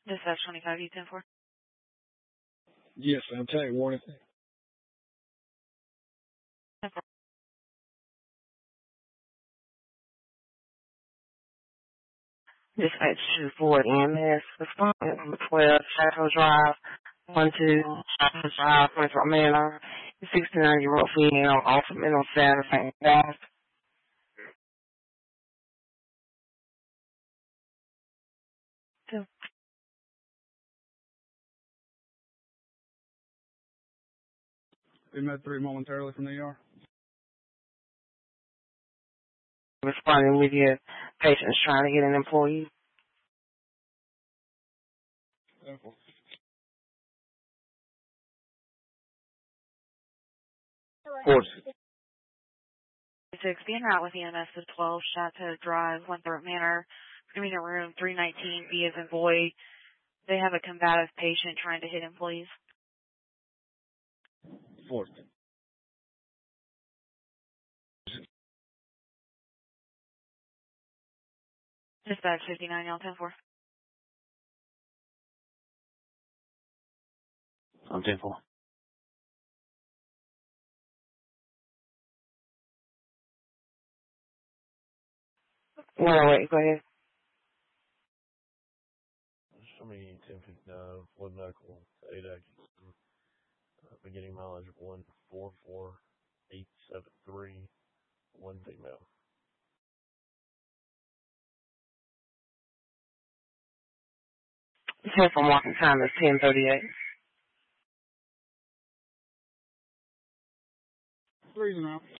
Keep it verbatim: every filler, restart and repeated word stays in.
Dispatch twenty-five, U ten four. Yes, I'll tell you one thing. Dispatch two Ford M S, respondent number twelve, Chateau Drive, one two, Chateau Drive, Winthrop Manor, sixty-nine-year-old female, also mental status, Saint Gas. Two. We met three momentarily from the E R. Responding with your patients trying to get an employee. Simple. Force. six, being route with E M S to twelve, Chateau Drive, Winthrop Manor, Premier Room three nineteen, B as in boy. They have a combative patient trying to hit employees. Force. Dispatch fifty-nine, y'all ten four. I'm ten four. No, wait, go ahead. Show me ten fifty-nine, Flood Medical, eight actions. Uh, beginning mileage one four four eight seven three, one female. ten four marking time is ten thirty-eight. Reason out.